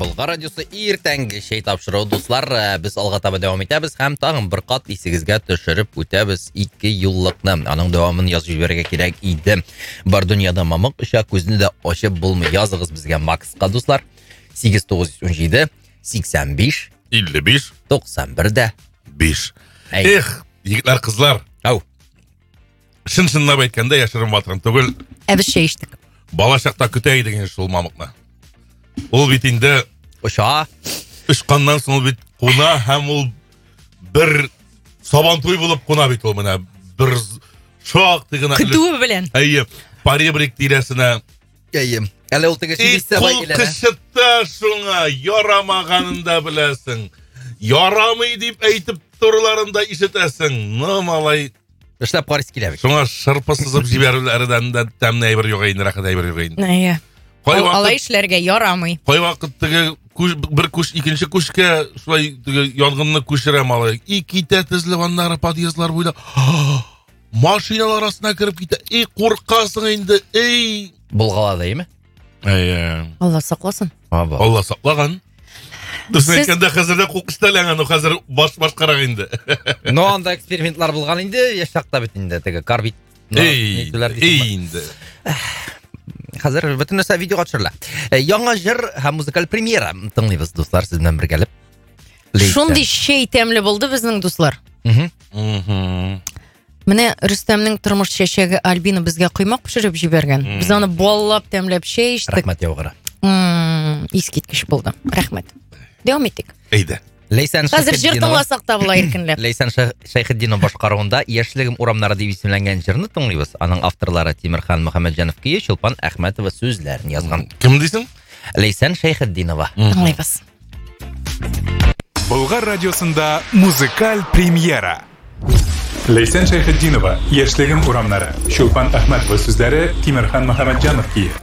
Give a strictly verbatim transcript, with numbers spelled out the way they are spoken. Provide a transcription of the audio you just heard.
Болгар радиосы иртәнге шәй тапшыруы дуслар, без алга таба дәвам итәбез һәм тагын бер кат исегезгә төшереп үтәбез ике юллыкны. Аның дәвамын язып җибәрергә кирәк иде. Бар дөньяда мамык эчә, күзне дә ачып булмый. Языгыз безгә Макска дуслар. сигез тугыз ун җиде сиксән биш илле биш туксан бер дә биш. Эх, егетләр, кызлар. Ау. Шын-шынлап әйткәндә яшерен батырым түгел. Ә без шәй эчтек. Бала чакта көтә идеген шул мамыкны. Ул бит инде Оша. Ышканнан соң ул бит куна һәм ул бер сабантуй булып куна бит ул менә бер шактый гына Көтүе белән. Әйе, паребрик тирәсенә. Әйе. Әле ул теге сигез сабай илә. Кышытта шуңа ярамаганын да беләсең. Ярамый дип әйтеп турларында ишетәсең. Ну, малай. Эшләп карыйс килә бит. Шуңа шырпы сызып җибәрүләрдән дә тәмле әйбер юк инде, рәхәт әйбер юк инде. Әйе. Алай эшләргә ярамый. Кай вакыт теге бер күш икенче күшкә шулай теге янгынны күчерә малай. И китә тезле ваннары подъездлар буйлап. Машиналар арасына кереп китә. И куркасың инде. Эй, Булгала дәйме? Әйе. Алла сакласын. Алла саклаган. Дөресен әйткәндә хәзердә куркышталанган, ул хәзер баш башкарак инде. Ну, анда экспериментлар булган инде, яшакта бит инде теге карбид. Эй, инде. Хәзер бөтен нәрсә видеога төшерелә. Яңа җыр һәм музыкаль премьера тыңлыйбыз дуслар, сез белән бергәлеп. Шундый шәй тәмле булды безнең дуслар. Мм. Мм. Менә Рөстәмнең тормыш чәчәге Альбина безгә кыймак пешереп җибәргән. Без аны баллап тәмләп шәй эчтек. Рәхмәт яугыра. Мм, искиткеч булды. Рәхмәт. Дәвам итик. Әйдә. Лейсан Хәзер җыр тыңласак та була иркенләп. Лейсан Шәйхетдинов башкаруында Яшьлегем урамнары дип исемләнгән җырны тыңлыйбыз. Аның авторлары Тимерхан Мөхәммәтҗанов кие, Чулпан Әхмәтова сүзләрен язган. Кем дисең? Лейсан Шәйхетдинова. Тыңлыйбыз. Болгар радиосында музыкаль премьера. Лейсан Шәйхетдинова, Яшьлегем урамнары. Чулпан Әхмәтова сүзләре, Тимерхан Мөхәммәтҗанов кие.